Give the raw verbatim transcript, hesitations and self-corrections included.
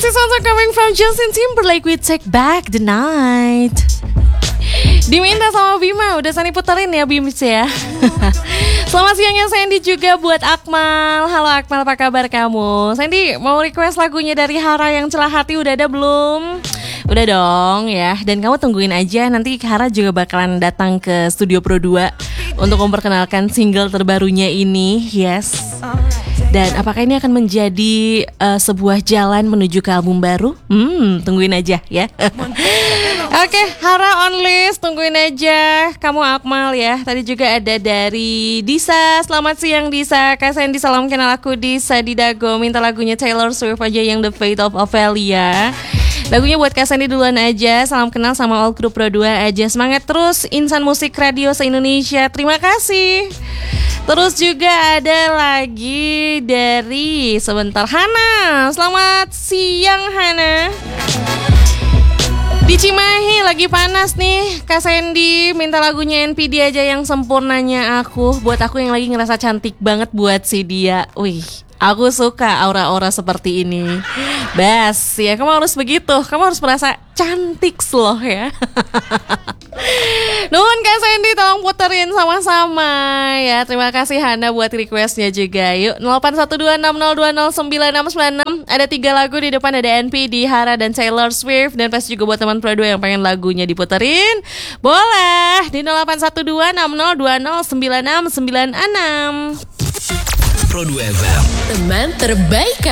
This is also coming from Justin Timberlake with Take Back the Night. Diminta sama Bima, udah Sandy puterin ya Bims ya. Selamat siangnya Sandy juga buat Akmal. Halo Akmal, apa kabar kamu? Sandy mau request lagunya dari Hara yang Celah Hati, udah ada belum? Udah dong ya. Dan kamu tungguin aja, nanti Hara juga bakalan datang ke Studio Pro dua untuk memperkenalkan single terbarunya ini. Yes. Dan apakah ini akan menjadi uh, sebuah jalan menuju ke album baru? Hmm, tungguin aja ya. Oke, okay, Hara on list, tungguin aja. Kamu Akmal ya. Tadi juga ada dari Disa. Selamat siang Disa. Kak Sandy, salam kenal, aku Disa di Dago. Minta lagunya Taylor Swift aja yang The Fate of Ophelia. Lagunya buat Kak Sandy duluan aja. Salam kenal sama all kru Pro dua aja. Semangat terus Insan Musik Radio se-Indonesia. Terima kasih. Terus juga ada lagi dari sebentar Hana. Selamat siang Hana. Di Cimahi lagi panas nih. Kak Sandy minta lagunya N P D aja yang sempurnanya aku. Buat aku yang lagi ngerasa cantik banget buat si dia. Wih, aku suka aura-aura seperti ini. Bas, ya kamu harus begitu. Kamu harus merasa cantik slow ya. Nuhun Kak Sandy, tolong puterin sama-sama ya. Terima kasih Hana buat requestnya juga. Yuk nol delapan satu dua enam nol dua nol sembilan enam sembilan enam. Ada tiga lagu di depan, ada N P D, Hara, dan Taylor Swift. Dan pasti juga buat teman Pro dua yang pengen lagunya diputerin, boleh di nol delapan satu dua enam nol dua nol sembilan enam sembilan enam. Pro dua F M, teman terbaik.